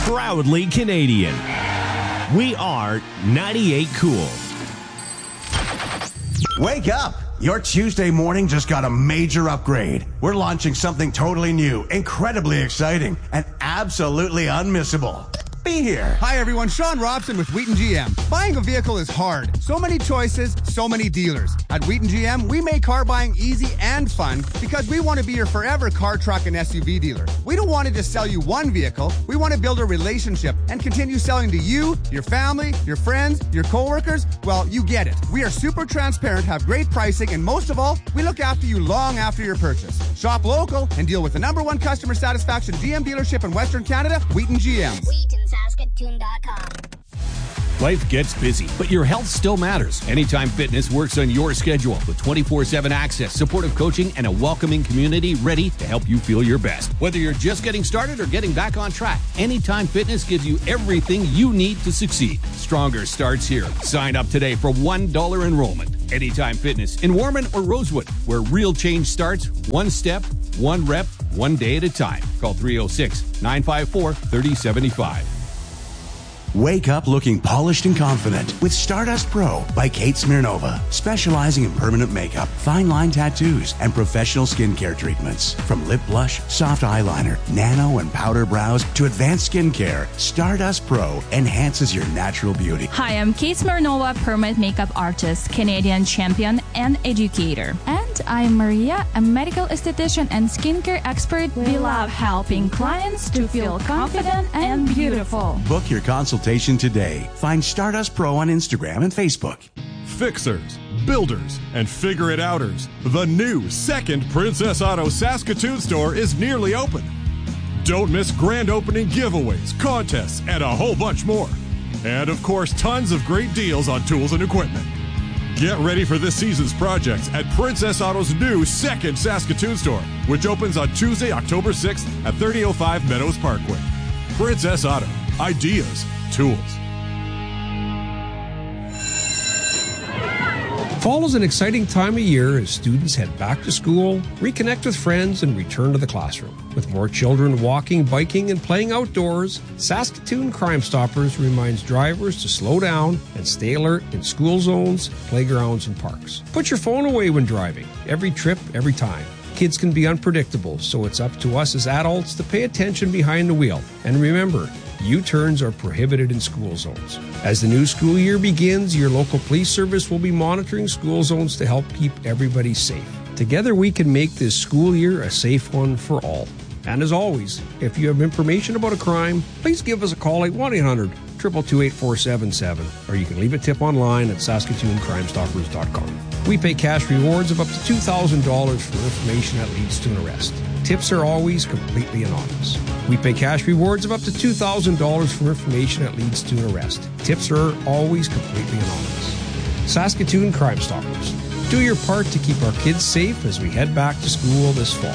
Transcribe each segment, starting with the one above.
Proudly Canadian. We are 98 Cool. Wake up! Your Tuesday morning just got a major upgrade. We're launching something totally new, incredibly exciting, and absolutely unmissable. Be here. Hi everyone, Sean Robson with Wheaton GM. Buying a vehicle is hard. So many choices, so many dealers. At Wheaton GM, we make car buying easy and fun because we want to be your forever car, truck, and SUV dealer. We don't want to just sell you one vehicle. We want to build a relationship and continue selling to you, your family, your friends, your coworkers. Well, you get it. We are super transparent, have great pricing, and most of all, we look after you long after your purchase. Shop local and deal with the #1 customer satisfaction GM dealership in Western Canada, Wheaton GM. WheatonSaskatoon.com. Life gets busy, but your health still matters. Anytime Fitness works on your schedule with 24/7 access, supportive coaching, and a welcoming community ready to help you feel your best. Whether you're just getting started or getting back on track, Anytime Fitness gives you everything you need to succeed. Stronger starts here. Sign up today for $1 enrollment. Anytime Fitness in Warman or Rosewood, where real change starts one step, one rep, one day at a time. Call 306-954-3075. Wake up looking polished and confident with Stardust Pro by Kate Smirnova, specializing in permanent makeup, fine line tattoos, and professional skincare treatments. From lip blush, soft eyeliner, nano and powder brows to advanced skincare, Stardust Pro enhances your natural beauty. Hi, I'm Kate Smirnova, permanent makeup artist, Canadian champion, and educator. And I'm Maria, a medical esthetician and skincare expert. We love helping clients to feel confident and beautiful. Book your consultation today. Find Stardust Pro on Instagram and Facebook. Fixers, builders, and figure-it-outers. The new second Princess Auto Saskatoon store is nearly open. Don't miss grand opening giveaways, contests, and a whole bunch more. And of course, tons of great deals on tools and equipment. Get ready for this season's projects at Princess Auto's new second Saskatoon store, which opens on Tuesday, October 6th at 3005 Meadows Parkway. Princess Auto. Ideas. Tools. Fall is an exciting time of year as students head back to school, reconnect with friends, and return to the classroom. With more children walking, biking, and playing outdoors, Saskatoon Crime Stoppers reminds drivers to slow down and stay alert in school zones, playgrounds, and parks. Put your phone away when driving. Every trip, every time. Kids can be unpredictable, so it's up to us as adults to pay attention behind the wheel. And remember, U-turns are prohibited in school zones. As the new school year begins, your local police service will be monitoring school zones to help keep everybody safe. Together we can make this school year a safe one for all. And as always, if you have information about a crime, please give us a call at 1-800-222-8477, or you can leave a tip online at SaskatoonCrimeStoppers.com. We pay cash rewards of up to $2,000 for information that leads to an arrest. Tips are always completely anonymous. We pay cash rewards of up to $2,000 for information that leads to an arrest. Tips are always completely anonymous. Saskatoon Crime Stoppers. Do your part to keep our kids safe as we head back to school this fall.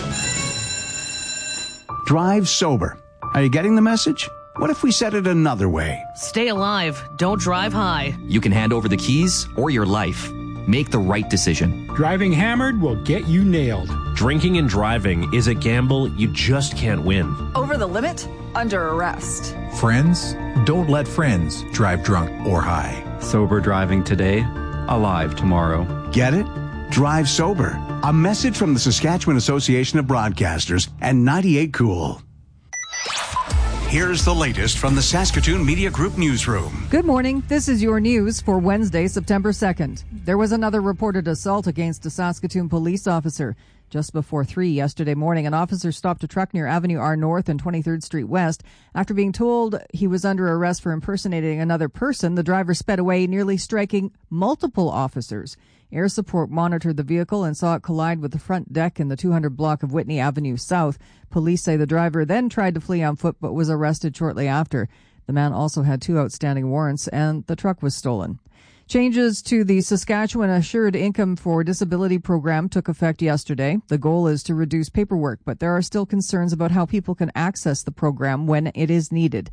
Drive sober. Are you getting the message? What if we said it another way? Stay alive. Don't drive high. You can hand over the keys or your life. Make the right decision. Driving hammered will get you nailed. Drinking and driving is a gamble you just can't win. Over the limit? Under arrest. Friends? Don't let friends drive drunk or high. Sober driving today, alive tomorrow. Get it? Drive sober. A message from the Saskatchewan Association of Broadcasters and 98 Cool. Here's the latest from the Saskatoon Media Group newsroom. Good morning. This is your news for Wednesday, September 2nd. There was another reported assault against a Saskatoon police officer. Just before 3 yesterday morning, an officer stopped a truck near Avenue R North and 23rd Street West. After being told he was under arrest for impersonating another person, the driver sped away, nearly striking multiple officers. Air support monitored the vehicle and saw it collide with the front deck in the 200 block of Whitney Avenue South. Police say the driver then tried to flee on foot but was arrested shortly after. The man also had 2 outstanding warrants and the truck was stolen. Changes to the Saskatchewan Assured Income for Disability program took effect yesterday. The goal is to reduce paperwork, but there are still concerns about how people can access the program when it is needed.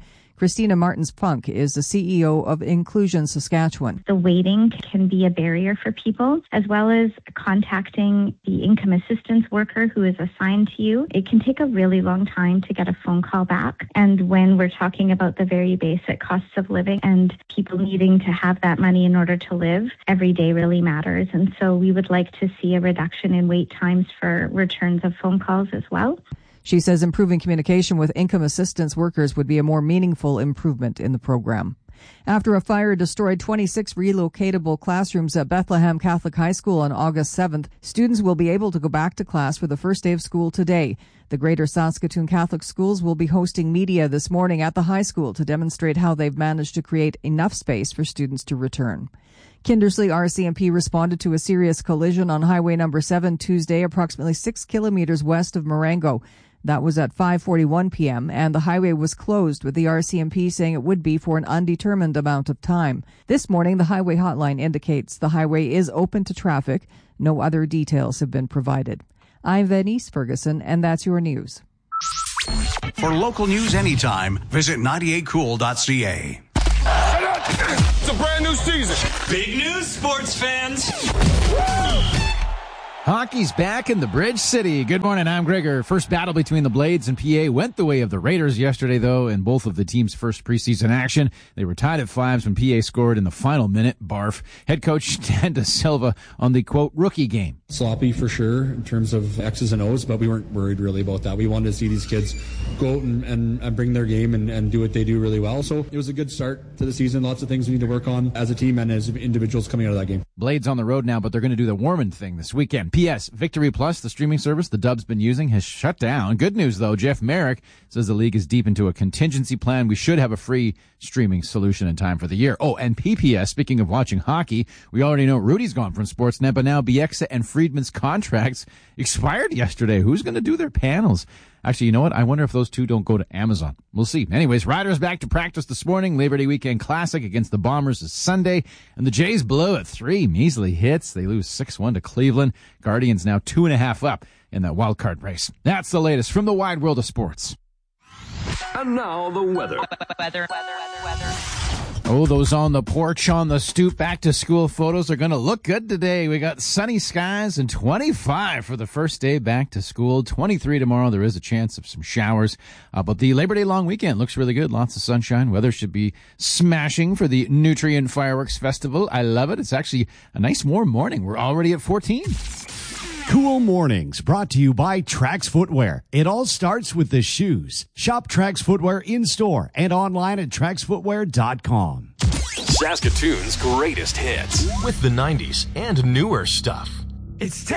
Christina Martins-Funk is the CEO of Inclusion Saskatchewan. The waiting can be a barrier for people, as well as contacting the income assistance worker who is assigned to you. It can take a really long time to get a phone call back. And when we're talking about the very basic costs of living and people needing to have that money in order to live, every day really matters. And so we would like to see a reduction in wait times for returns of phone calls as well. She says improving communication with income assistance workers would be a more meaningful improvement in the program. After a fire destroyed 26 relocatable classrooms at Bethlehem Catholic High School on August 7th, students will be able to go back to class for the first day of school today. The Greater Saskatoon Catholic Schools will be hosting media this morning at the high school to demonstrate how they've managed to create enough space for students to return. Kindersley RCMP responded to a serious collision on Highway number 7 Tuesday, approximately 6 kilometers west of Marengo. That was at 5:41 p.m., and the highway was closed, with the RCMP saying it would be for an undetermined amount of time. This morning, the highway hotline indicates the highway is open to traffic. No other details have been provided. I'm Venice Ferguson, and that's your news. For local news anytime, visit 98cool.ca. It's a brand new season. Big news, sports fans. Hockey's back in the Bridge City. Good morning, I'm Gregor. First battle between the Blades and PA went the way of the Raiders yesterday, though, in both of the team's first preseason action. They were tied at 5s when PA scored in the final minute. Barf. Head coach Dan Da Silva on the, quote, rookie game. Sloppy for sure in terms of X's and O's, but we weren't worried really about that. We wanted to see these kids go out and bring their game and do what they do really well. So it was a good start to the season. Lots of things we need to work on as a team and as individuals coming out of that game. Blades on the road now, but they're going to do the Warman thing this weekend. P.S. Victory Plus, the streaming service the Dub's been using, has shut down. Good news, though. Jeff Merrick says the league is deep into a contingency plan. We should have a free streaming solution in time for the year. Oh, and PPS, speaking of watching hockey, we already know Rudy's gone from Sportsnet, but now Bieksa and Friedman's contracts expired yesterday. Who's going to do their panels? Actually, you know what? I wonder if those two don't go to Amazon. We'll see. Anyways, Riders back to practice this morning. Labor Day weekend classic against the Bombers is Sunday. And the Jays blow at 3 measly hits. They lose 6-1 to Cleveland. Guardians now 2.5 up in that wild card race. That's the latest from the wide world of sports. And now the weather. Oh, those on the porch, on the stoop, back to school photos are going to look good today. We got sunny skies and 25 for the first day back to school. 23 tomorrow. There is a chance of some showers. But the Labor Day long weekend looks really good. Lots of sunshine. Weather should be smashing for the Nutrien Fireworks Festival. I love it. It's actually a nice warm morning. We're already at 14. Cool Mornings, brought to you by Trax Footwear. It all starts with the shoes. Shop Trax Footwear in-store and online at TraxFootwear.com. Saskatoon's greatest hits with the 90s and newer stuff. It's